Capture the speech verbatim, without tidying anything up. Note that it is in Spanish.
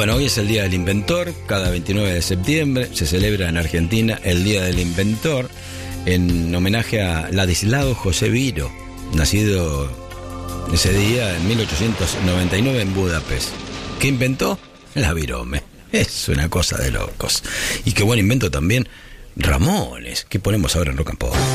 Bueno, hoy es el Día del Inventor. Cada veintinueve de septiembre se celebra en Argentina el Día del Inventor en homenaje a Ladislao José Biro, nacido ese día en mil ochocientos noventa y nueve en Budapest. ¿Qué inventó? La virome. Es una cosa de locos. Y qué buen invento también Ramones, que ponemos ahora en Rock and Pop.